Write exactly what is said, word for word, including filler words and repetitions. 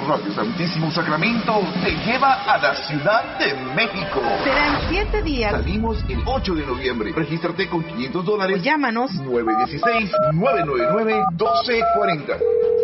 Radio Santísimo Sacramento te lleva a la Ciudad de México. Serán siete días. Salimos el ocho de noviembre. Regístrate con quinientos dólares. O llámanos nueve uno seis, nueve nueve nueve, uno dos cuatro cero.